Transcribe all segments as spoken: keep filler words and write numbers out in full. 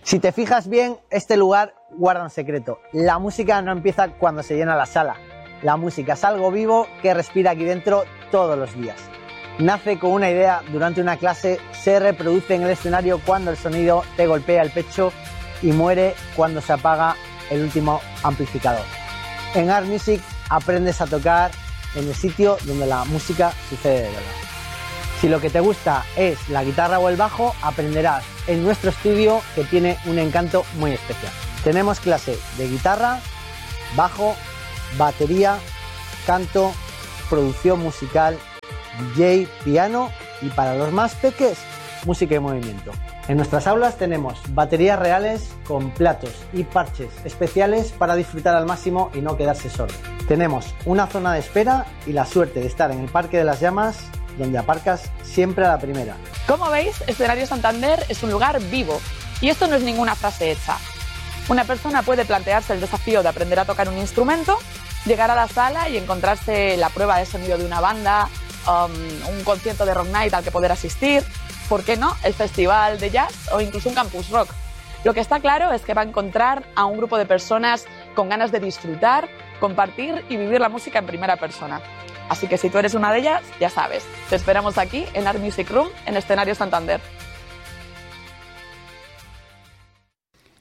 Si te fijas bien, este lugar guarda un secreto. La música no empieza cuando se llena la sala. La música es algo vivo que respira aquí dentro todos los días. Nace con una idea durante una clase, se reproduce en el escenario cuando el sonido te golpea el pecho y muere cuando se apaga el último amplificador. En Art Music aprendes a tocar en el sitio donde la música sucede de verdad. Si lo que te gusta es la guitarra o el bajo, aprenderás en nuestro estudio, que tiene un encanto muy especial. Tenemos clase de guitarra, bajo, batería, canto, producción musical, D J, piano y para los más peques, música y movimiento. En nuestras aulas tenemos baterías reales con platos y parches especiales para disfrutar al máximo y no quedarse sordo. Tenemos una zona de espera y la suerte de estar en el Parque de las Llamas, donde aparcas siempre a la primera. Como veis, Escenario Santander es un lugar vivo y esto no es ninguna frase hecha. Una persona puede plantearse el desafío de aprender a tocar un instrumento, llegar a la sala y encontrarse la prueba de sonido de una banda, um, un concierto de rock night al que poder asistir, ¿por qué no?, el festival de jazz o incluso un campus rock. Lo que está claro es que va a encontrar a un grupo de personas con ganas de disfrutar, compartir y vivir la música en primera persona. Así que si tú eres una de ellas, ya sabes, te esperamos aquí en Art Music Room, en Escenario Santander.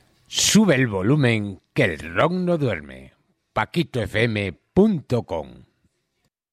Sube el volumen, que el rock no duerme. paquito f m punto com